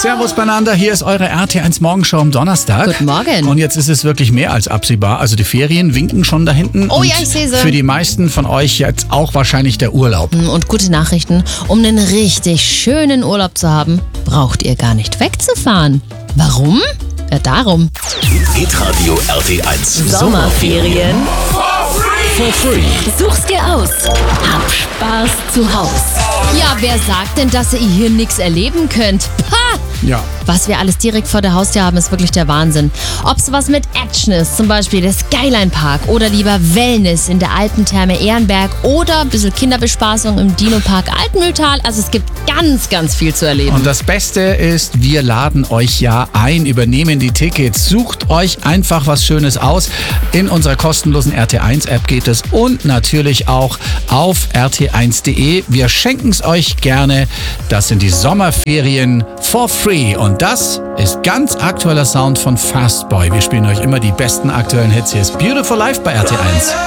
Servus beieinander, hier ist eure RT1 Morgenshow am Donnerstag. Guten Morgen. Und jetzt ist es wirklich mehr als absehbar. Also die Ferien winken schon da hinten. Oh und ja, ich sehe sie. Für die meisten von euch jetzt auch wahrscheinlich der Urlaub. Und gute Nachrichten, um einen richtig schönen Urlaub zu haben, braucht ihr gar nicht wegzufahren. Warum? Ja, darum. Hitradio RT1. Sommerferien. For free. Such's dir aus. Hab Spaß zu Haus. Ja, wer sagt denn, dass ihr hier nichts erleben könnt? Pah! Ja. Was wir alles direkt vor der Haustür haben, ist wirklich der Wahnsinn. Ob es was mit Action ist, zum Beispiel der Skyline Park oder lieber Wellness in der Alpentherme Ehrenberg oder ein bisschen Kinderbespaßung im Dino-Park Altmühltal. Also es gibt ganz, ganz viel zu erleben. Und das Beste ist, wir laden euch ja ein, übernehmen die Tickets. Sucht euch einfach was Schönes aus. In unserer kostenlosen RT1-App geht es und natürlich auch auf rt1.de. Wir schenken es euch gerne. Das sind die Sommerferien for free. Und das ist ganz aktueller Sound von Fastboy. Wir spielen euch immer die besten aktuellen Hits. Hier ist Beautiful Life bei RT1.